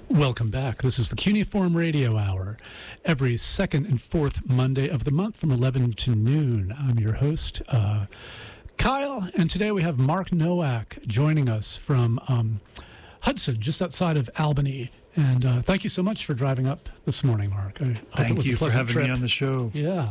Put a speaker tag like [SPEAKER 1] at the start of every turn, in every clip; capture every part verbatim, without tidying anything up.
[SPEAKER 1] Welcome back. This is the Cuneiform Radio Hour, every second and fourth Monday of the month from eleven to noon. I'm your host, uh, Kyle, and today we have Mark Nowak joining us from um, Hudson, just outside of Albany. And uh, thank you so much for driving up this morning, Mark. I hope
[SPEAKER 2] thank
[SPEAKER 1] it was
[SPEAKER 2] you
[SPEAKER 1] a
[SPEAKER 2] for having
[SPEAKER 1] trip.
[SPEAKER 2] me on the show.
[SPEAKER 1] Yeah.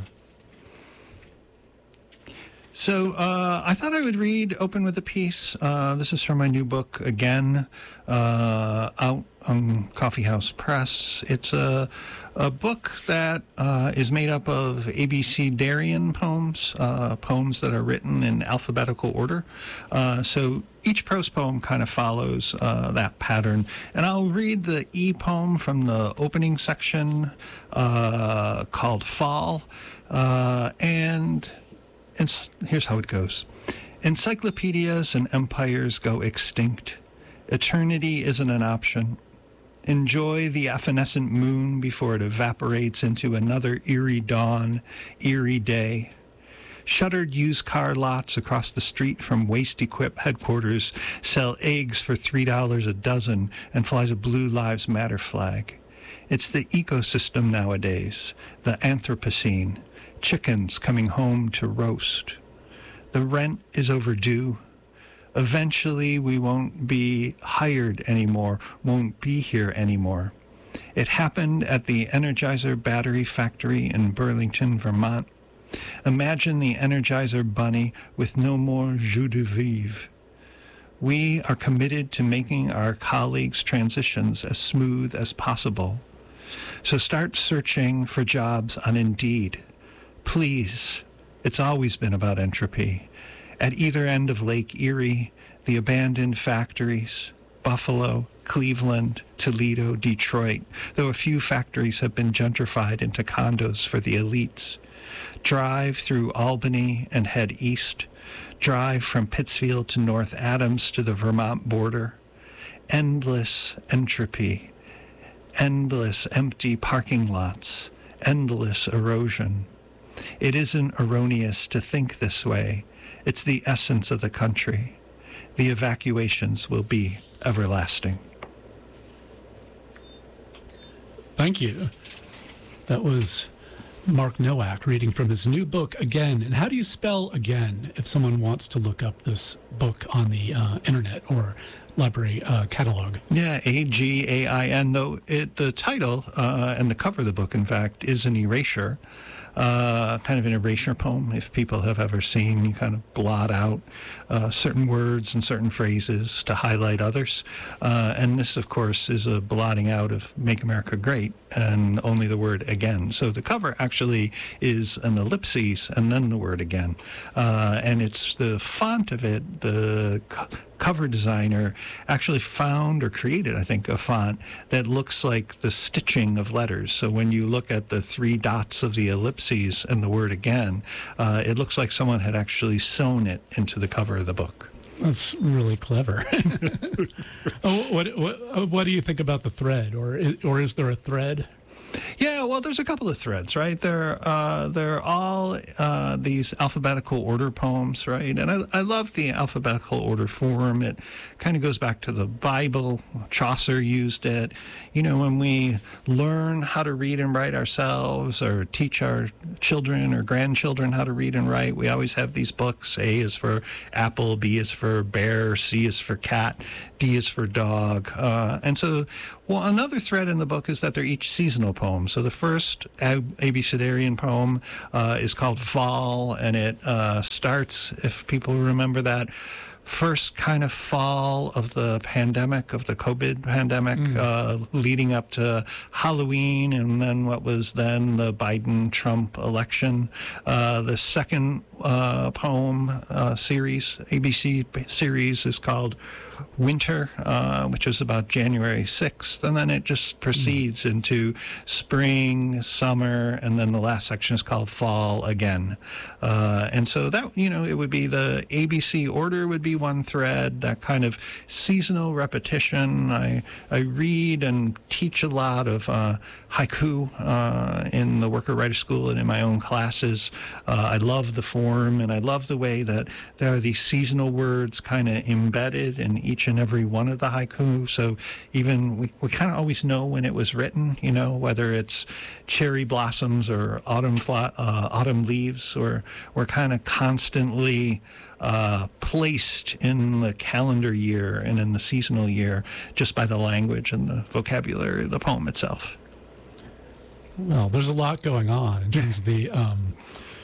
[SPEAKER 2] So uh, I thought I would read, open with a piece. Uh, this is from my new book, Again, uh, out on Coffee House Press. It's a, a book that uh, is made up of A B C Darien poems, uh, poems that are written in alphabetical order. Uh, so each prose poem kind of follows uh, that pattern. And I'll read the E poem from the opening section uh, called Fall. Uh, and... And here's how it goes. Encyclopedias and empires go extinct. Eternity isn't an option. Enjoy the evanescent moon before it evaporates into another eerie dawn, eerie day. Shuttered used car lots across the street from Waste Equip headquarters sell eggs for three dollars a dozen and flies a Blue Lives Matter flag. It's the ecosystem nowadays, the Anthropocene. Chickens coming home to roast. The rent is overdue. Eventually, we won't be hired anymore, won't be here anymore. It happened at the Energizer Battery Factory in Burlington, Vermont. Imagine the Energizer bunny with no more jus de vivre. We are committed to making our colleagues' transitions as smooth as possible. So start searching for jobs on Indeed. Please, it's always been about entropy. At either end of Lake Erie, the abandoned factories, Buffalo, Cleveland, Toledo, Detroit, though a few factories have been gentrified into condos for the elites. Drive through Albany and head east. Drive from Pittsfield to North Adams to the Vermont border. Endless entropy. Endless empty parking lots. Endless erosion. It isn't erroneous to think this way. It's the essence of the country. The evacuations will be everlasting.
[SPEAKER 1] Thank you. That was Mark Nowak reading from his new book, Again. And how do you spell Again if someone wants to look up this book on the uh, internet or library uh, catalog?
[SPEAKER 2] Yeah, A G A I N, though it, the title uh, and the cover of the book, in fact, is an erasure. Uh, kind of an erasure poem, if people have ever seen. You kind of blot out uh, certain words and certain phrases to highlight others. Uh, and this, of course, is a blotting out of Make America Great and only the word again. So the cover actually is an ellipses and then the word again. Uh, and it's the font of it, the co- cover designer actually found or created, I think, a font that looks like the stitching of letters. So when you look at the three dots of the ellipses and the word again, uh, it looks like someone had actually sewn it into the cover of the book.
[SPEAKER 1] That's really clever. oh, what, what what do you think about the thread, or is, or is there a thread?
[SPEAKER 2] Yeah, well, there's a couple of threads, right? They're uh, they're all uh, these alphabetical order poems, right? And I, I love the alphabetical order form. It kind of goes back to the Bible. Chaucer used it. You know, when we learn how to read and write ourselves, or teach our children or grandchildren how to read and write, we always have these books. A is for apple, B is for bear, C is for cat, D is for dog. Uh, and so, well, another thread in the book is that they're each seasonal poems. So the first Abecedarian poem uh, is called Fall, and it uh, starts, if people remember that, first kind of fall of the pandemic, of the COVID pandemic, mm. uh, leading up to Halloween, and then what was then the Biden-Trump election. Uh, the second uh, poem uh, series, A B C series, is called Winter, uh, which is about January sixth, and then it just proceeds mm. into spring, summer, and then the last section is called Fall again. Uh, and so that, you know, it would be the A B C order would be be one thread, that kind of seasonal repetition. I I read and teach a lot of uh, haiku uh, in the Worker Writer School and in my own classes. Uh, I love the form, and I love the way that there are these seasonal words kind of embedded in each and every one of the haiku. So even we, we kind of always know when it was written, you know, whether it's cherry blossoms or autumn fly, uh, autumn leaves, or we're kind of constantly uh, placed in the calendar year and in the seasonal year just by the language and the vocabulary of the poem itself.
[SPEAKER 1] Well, there's a lot going on in terms of the um,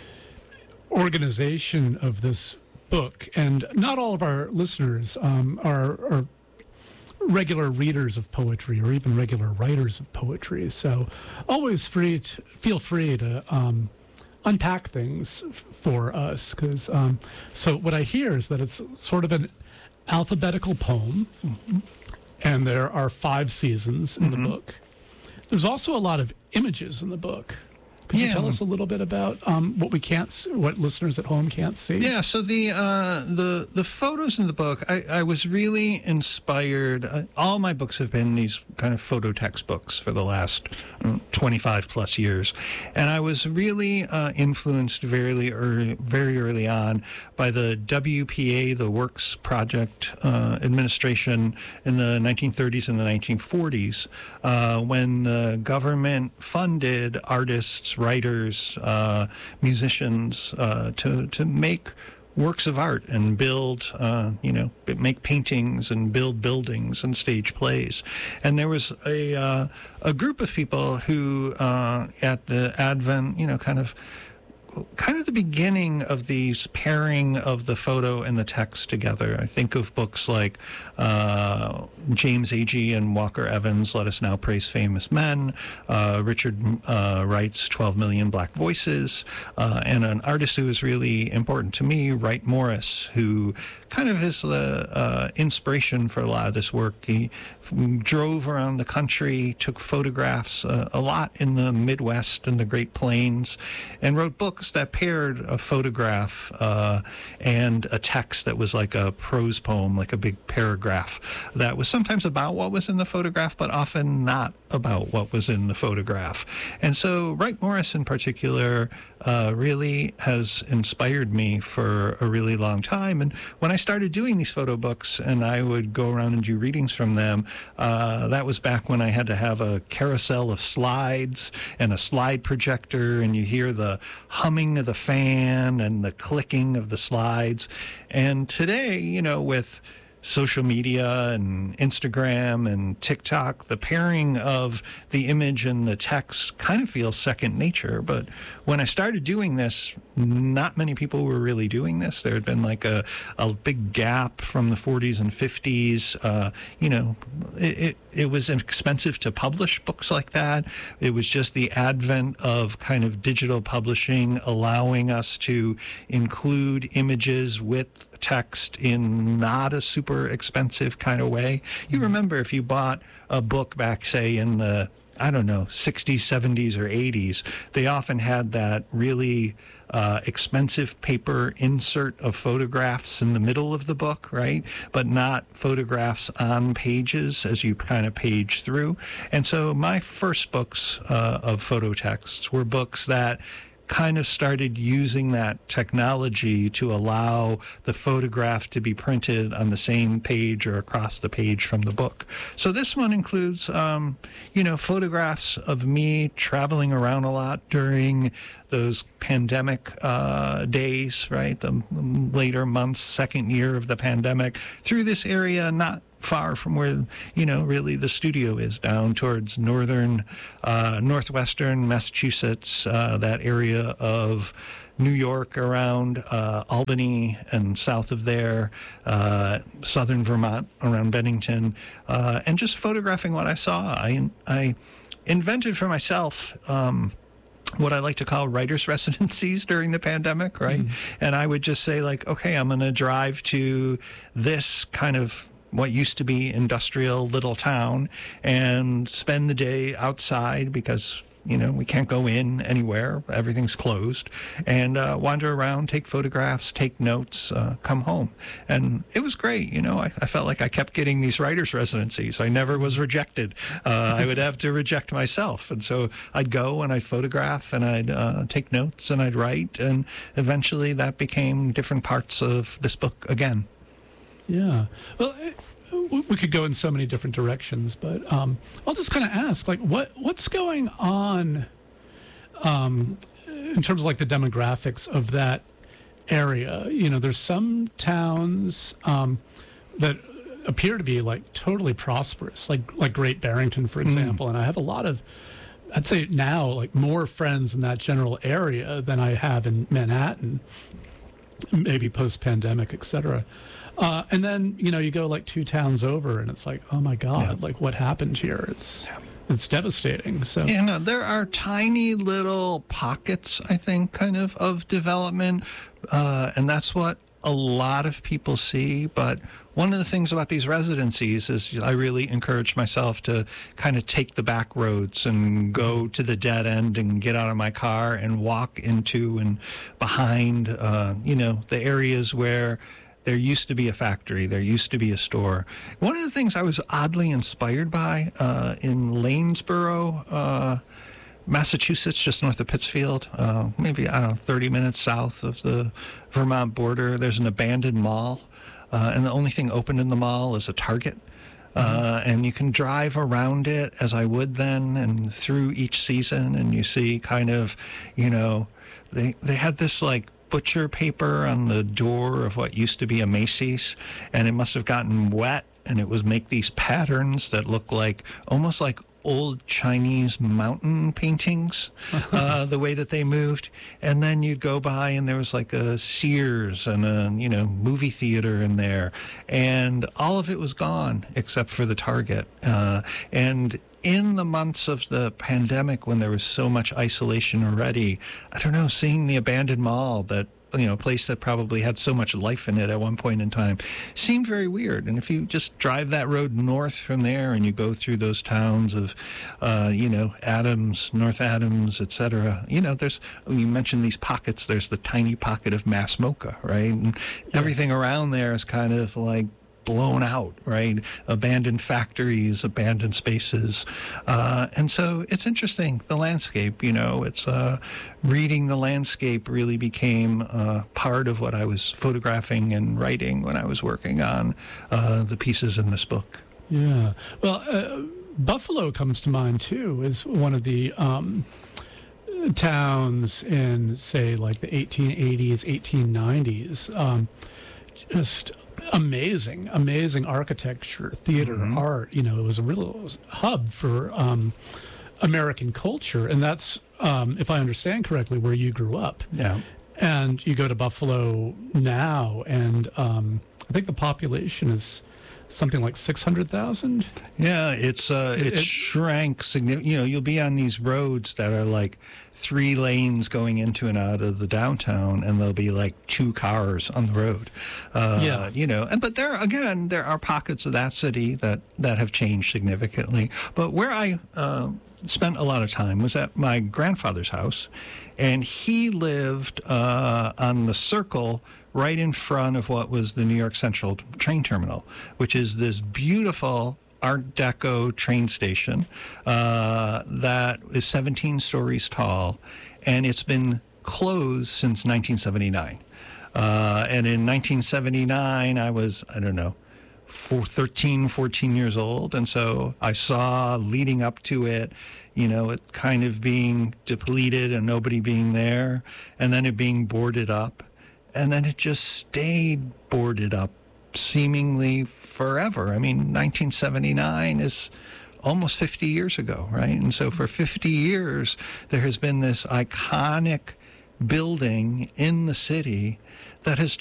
[SPEAKER 1] organization of this book, and not all of our listeners um, are, are regular readers of poetry or even regular writers of poetry. So always free to feel free to um, unpack things f- for us. Because um, so what I hear is that it's sort of an alphabetical poem, mm-hmm. and there are five seasons in mm-hmm. the book. There's also a lot of images in the book. Could
[SPEAKER 2] yeah.
[SPEAKER 1] you tell us a little bit about um, what we can't, s- what listeners at home can't see?
[SPEAKER 2] Yeah. So the uh, the the photos in the book, I, I was really inspired. Uh, all my books have been these kind of photo textbooks for the last um, twenty-five plus years, and I was really uh, influenced very early, very early on by the W P A, the Works Project uh, Administration, in the nineteen thirties and the nineteen forties, uh, when the government funded artists, writers, uh, musicians uh, to to make works of art and build, uh, you know, make paintings and build buildings and stage plays. And there was a uh, a group of people who, uh, at the advent, you know, kind of kind of the beginning of these pairing of the photo and the text together. I think of books like uh, James Agee and Walker Evans' Let Us Now Praise Famous Men, uh, Richard uh, Wright's twelve million Black Voices, uh, and an artist who is really important to me, Wright Morris, who kind of is the uh, inspiration for a lot of this work. He drove around the country, took photographs uh, a lot in the Midwest and the Great Plains, and wrote books that paired a photograph uh, and a text that was like a prose poem, like a big paragraph that was sometimes about what was in the photograph, but often not about what was in the photograph. And so Wright Morris in particular uh, really has inspired me for a really long time. And when I started doing these photo books and I would go around and do readings from them, uh, that was back when I had to have a carousel of slides and a slide projector, and you hear the humming of the fan and the clicking of the slides. And today, you know, with social media and Instagram and TikTok, the pairing of the image and the text kind of feels second nature. But when I started doing this, not many people were really doing this. There had been like a, a big gap from the forties and fifties. Uh, you know, it, it, it was expensive to publish books like that. It was just the advent of kind of digital publishing allowing us to include images with text in not a super expensive kind of way. You remember if you bought a book back, say, in the, I don't know, sixties, seventies, or eighties, they often had that really uh, expensive paper insert of photographs in the middle of the book, right? But not photographs on pages as you kind of page through. And so my first books uh, of photo texts were books that kind of started using that technology to allow the photograph to be printed on the same page or across the page from the book. So this one includes, um, you know, photographs of me traveling around a lot during those pandemic uh, days, right? The later months, second year of the pandemic, through this area, not far from where, you know, really the studio is, down towards northern, uh, northwestern Massachusetts, uh, that area of New York around uh, Albany and south of there, uh, southern Vermont around Bennington, uh, and just photographing what I saw. I, I invented for myself um, what I like to call writer's residencies during the pandemic, right? Mm. And I would just say, like, okay, I'm going to drive to this kind of what used to be industrial little town and spend the day outside because You know, we can't go in anywhere. Everything's closed. And uh, wander around, take photographs, take notes, uh, come home. And it was great. You know, I, I felt like I kept getting these writers' residencies. I never was rejected. Uh, I would have to reject myself. And so I'd go and I'd photograph and I'd uh, take notes and I'd write. And eventually that became different parts of this book again.
[SPEAKER 1] Yeah. Well, we could go in so many different directions, but um, I'll just kind of ask, like, what what's going on um, in terms of like the demographics of that area? You know, there's some towns um, that appear to be like totally prosperous, like like Great Barrington, for example. Mm. And I have a lot of, I'd say now, like more friends in that general area than I have in Manhattan, maybe post-pandemic, et cetera. Uh, and then, you know, you go like two towns over and it's like, oh my God, yeah. like what happened here? It's yeah. it's devastating. So
[SPEAKER 2] yeah, no, there are tiny little pockets, I think, kind of of development. Uh, and that's what a lot of people see. But one of the things about these residencies is I really encourage myself to kind of take the back roads and go to the dead end and get out of my car and walk into and behind, uh, you know, the areas where there used to be a factory. There used to be a store. One of the things I was oddly inspired by uh, in Lanesboro, uh, Massachusetts, just north of Pittsfield, uh, maybe, I don't know, thirty minutes south of the Vermont border, there's an abandoned mall. Uh, and the only thing open in the mall is a Target. Uh, and you can drive around it as I would then and through each season. And you see kind of, you know, they, they had this like butcher paper on the door of what used to be a Macy's, and it must have gotten wet, and it was make these patterns that look like almost like old Chinese mountain paintings, uh, the way that they moved. And then you'd go by and there was like a Sears and a, you know, movie theater in there, and all of it was gone except for the Target. Uh, and in the months of the pandemic, when there was so much isolation already, I don't know, seeing the abandoned mall, that, you know, a place that probably had so much life in it at one point in time, seemed very weird. And if you just drive that road north from there and you go through those towns of, uh, you know, Adams, North Adams, et cetera, you know, there's, you mentioned these pockets, there's the tiny pocket of Mass Mocha, right? And yes. Everything around there is kind of like blown out, right? Abandoned factories, abandoned spaces. Uh, and so it's interesting, the landscape, you know, it's uh, reading the landscape really became uh, part of what I was photographing and writing when I was working on uh, the pieces in this book.
[SPEAKER 1] Yeah. Well, uh, Buffalo comes to mind, too, as one of the um, towns in, say, like the eighteen eighties, eighteen nineties. Um, just amazing, amazing architecture, theater, mm-hmm. art. You know, it was a real hub for um, American culture. And that's, um, if I understand correctly, where you grew up.
[SPEAKER 2] Yeah.
[SPEAKER 1] And you go to Buffalo now, and um, I think the population is something like six hundred thousand.
[SPEAKER 2] Yeah, it's uh, it, it shrank significantly. You know, you'll be on these roads that are like three lanes going into and out of the downtown, and there'll be like two cars on the road. Uh, yeah, you know, and but there again, there are pockets of that city that that have changed significantly. But where I uh, spent a lot of time was at my grandfather's house, and he lived uh, on the Circle, right in front of what was the New York Central train terminal, which is this beautiful Art Deco train station uh, that is seventeen stories tall, and it's been closed since nineteen seventy-nine. Uh, and in nineteen seventy-nine, I was, I don't know, for thirteen, fourteen years old, and so I saw leading up to it, you know, it kind of being depleted and nobody being there, and then it being boarded up. And then it just stayed boarded up seemingly forever. I mean, nineteen seventy-nine is almost fifty years ago, right? And so for fifty years, there has been this iconic building in the city that has